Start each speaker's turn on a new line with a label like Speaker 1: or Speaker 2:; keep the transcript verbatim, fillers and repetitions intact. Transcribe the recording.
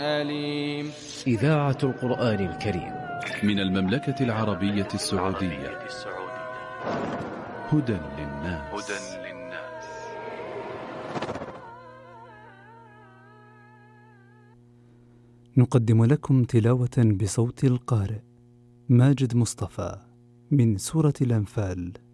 Speaker 1: أليم.
Speaker 2: إذاعة القرآن الكريم
Speaker 3: من المملكة العربية السعودية. هدى للناس.
Speaker 4: نقدم لكم تلاوة بصوت القارئ ماجد مصطفى من سورة الأنفال.